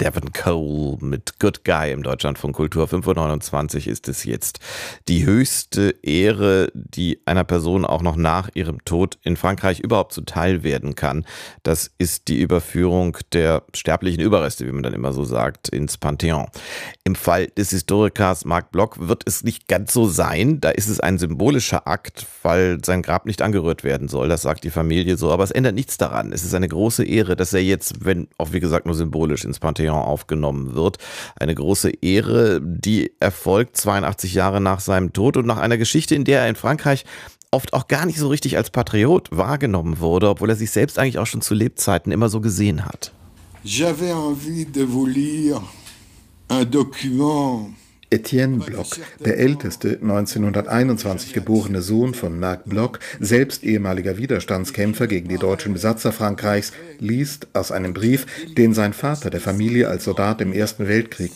Devon Cole mit Good Guy im Deutschlandfunk Kultur. 5:29 Uhr ist es jetzt. Die höchste Ehre, die einer Person auch noch nach ihrem Tod in Frankreich überhaupt zuteil werden kann, das ist die Überführung der sterblichen Überreste, wie man dann immer so sagt, ins Pantheon. Im Fall des Historikers Marc Bloch wird es nicht ganz so sein. Da ist es ein symbolischer Akt, weil sein Grab nicht angerührt werden soll. Das sagt die Familie so. Aber es ändert nichts daran. Es ist eine große Ehre, dass er jetzt, wenn auch wie gesagt nur symbolisch, ins Pantheon aufgenommen wird. Eine große Ehre, die erfolgt 82 Jahre nach seinem Tod und nach einer Geschichte, in der er in Frankreich oft auch gar nicht so richtig als Patriot wahrgenommen wurde, obwohl er sich selbst eigentlich auch schon zu Lebzeiten immer so gesehen hat. J'avais envie de vous lire un document. Etienne Bloch, der älteste 1921 geborene Sohn von Marc Bloch, selbst ehemaliger Widerstandskämpfer gegen die deutschen Besatzer Frankreichs, liest aus einem Brief, den sein Vater der Familie als Soldat im Ersten Weltkrieg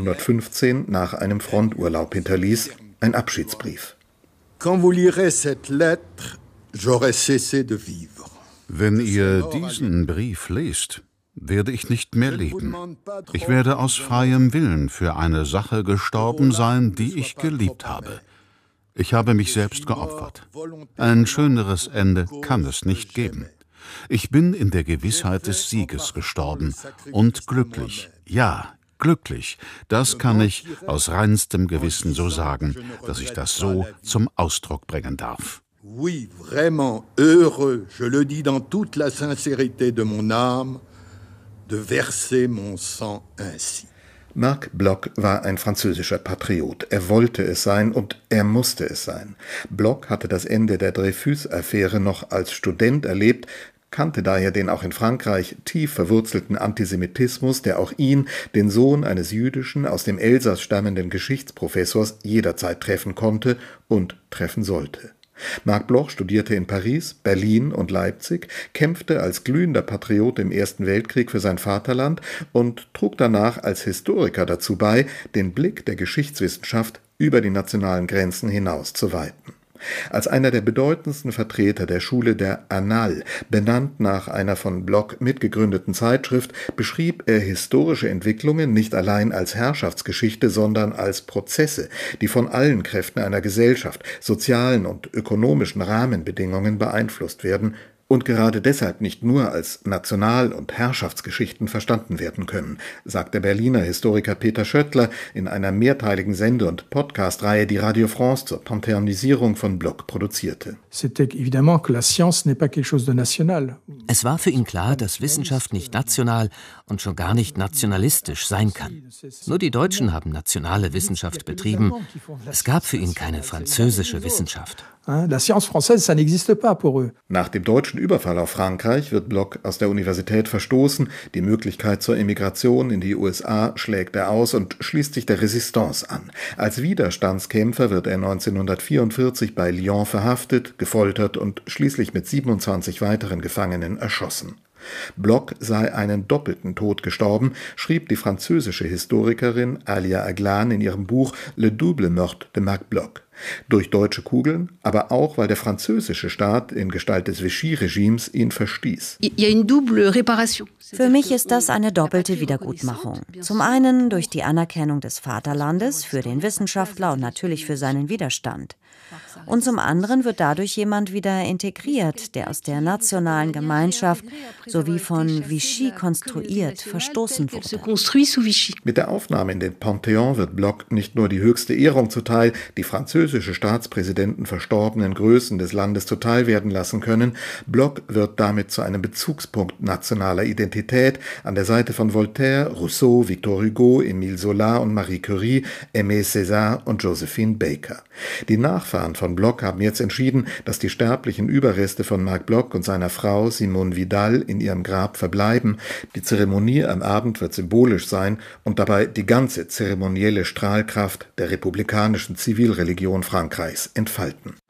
1915 nach einem Fronturlaub hinterließ, ein Abschiedsbrief. Quand vous lirez cette lettre, j'aurai cessé de vivre. Wenn ihr diesen Brief lest, werde ich nicht mehr leben. Ich werde aus freiem Willen für eine Sache gestorben sein, die ich geliebt habe. Ich habe mich selbst geopfert. Ein schöneres Ende kann es nicht geben. Ich bin in der Gewissheit des Sieges gestorben und glücklich, ja, glücklich. Das kann ich aus reinstem Gewissen so sagen, dass ich das so zum Ausdruck bringen darf. Oui, vraiment heureux, je le dis dans toute la sincérité de mon âme, de verser mon sang ainsi. Marc Bloch war ein französischer Patriot. Er wollte es sein und er musste es sein. Bloch hatte das Ende der Dreyfus-Affäre noch als Student erlebt, kannte daher den auch in Frankreich tief verwurzelten Antisemitismus, der auch ihn, den Sohn eines jüdischen, aus dem Elsass stammenden Geschichtsprofessors, jederzeit treffen konnte und treffen sollte. Marc Bloch studierte in Paris, Berlin und Leipzig, kämpfte als glühender Patriot im Ersten Weltkrieg für sein Vaterland und trug danach als Historiker dazu bei, den Blick der Geschichtswissenschaft über die nationalen Grenzen hinaus zu weiten. Als einer der bedeutendsten Vertreter der Schule der Annales, benannt nach einer von Bloch mitgegründeten Zeitschrift, beschrieb er historische Entwicklungen nicht allein als Herrschaftsgeschichte, sondern als Prozesse, die von allen Kräften einer Gesellschaft, sozialen und ökonomischen Rahmenbedingungen beeinflusst werden und gerade deshalb nicht nur als National- und Herrschaftsgeschichten verstanden werden können, sagt der Berliner Historiker Peter Schöttler in einer mehrteiligen Sende- und Podcast-Reihe, die Radio France zur Panthéonisierung von Bloch produzierte. Es war für ihn klar, dass Wissenschaft nicht national und schon gar nicht nationalistisch sein kann. Nur die Deutschen haben nationale Wissenschaft betrieben. Es gab für ihn keine französische Wissenschaft. Nach dem deutschen Überfall auf Frankreich wird Bloch aus der Universität verstoßen. Die Möglichkeit zur Emigration in die USA schlägt er aus und schließt sich der Resistance an. Als Widerstandskämpfer wird er 1944 bei Lyon verhaftet, gefoltert und schließlich mit 27 weiteren Gefangenen erschossen. Bloch sei einen doppelten Tod gestorben, schrieb die französische Historikerin Alia Aglan in ihrem Buch Le double meurtre de Marc Bloch. Durch deutsche Kugeln, aber auch, weil der französische Staat in Gestalt des Vichy-Regimes ihn verstieß. Für mich ist das eine doppelte Wiedergutmachung. Zum einen durch die Anerkennung des Vaterlandes für den Wissenschaftler und natürlich für seinen Widerstand. Und zum anderen wird dadurch jemand wieder integriert, der aus der nationalen Gemeinschaft sowie von Vichy konstruiert verstoßen wurde. Mit der Aufnahme in den Pantheon wird Bloch nicht nur die höchste Ehrung zuteil, die französische Staatspräsidenten verstorbenen Größen des Landes zuteil werden lassen können. Bloch wird damit zu einem Bezugspunkt nationaler Identität an der Seite von Voltaire, Rousseau, Victor Hugo, Émile Zola und Marie Curie, Aimé Césaire und Josephine Baker. Die Nachfahren von Bloch haben jetzt entschieden, dass die sterblichen Überreste von Marc Bloch und seiner Frau Simone Vidal in ihrem Grab verbleiben. Die Zeremonie am Abend wird symbolisch sein und dabei die ganze zeremonielle Strahlkraft der republikanischen Zivilreligion Frankreichs entfalten.